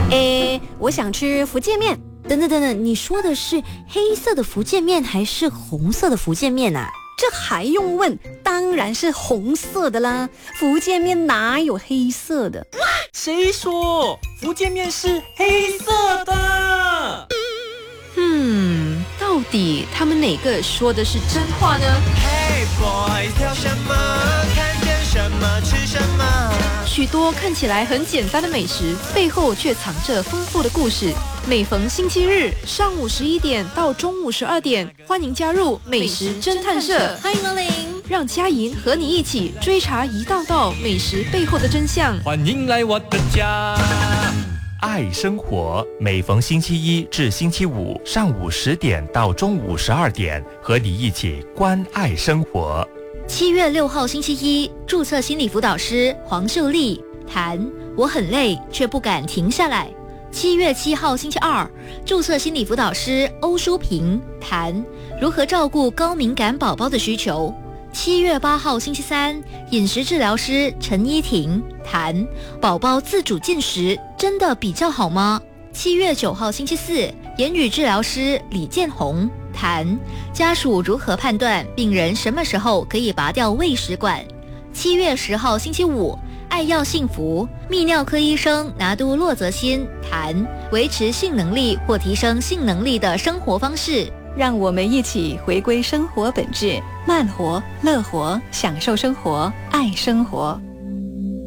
我想吃福建面。 等等，你说的是黑色的福建面还是红色的福建面啊？ 这还用问？当然是红色的啦，福建面哪有黑色的？ 谁说福建面是黑色的？ 到底他们哪个说的是真话呢？ Hey boys， 挑什么？看见什么吃什么？ 许多看起来很简单的美食，背后却藏着丰富的故事。每逢星期日上午11点到中午12点，欢迎加入美食侦探社， 欢迎光临， 让佳莹和你一起追查一道道美食背后的真相。 欢迎来我的家。 爱生活，每逢星期一至星期五上午10点到中午12点，和你一起关爱生活。 7月6号星期一，注册心理辅导师黄秀丽谈我很累却不敢停下来。7月7号星期二，注册心理辅导师欧淑萍谈如何照顾高敏感宝宝的需求。7月8号星期三，饮食治疗师陈依婷谈宝宝自主进食真的比较好吗？7月9号星期四，言语治疗师李建宏谈家属如何判断病人什么时候可以拔掉胃食管。7月10号星期五，爱要幸福，泌尿科医生拿督骆泽新谈维持性能力或提升性能力的生活方式。 让我们一起回归生活本质，慢活、乐活，享受生活，爱生活。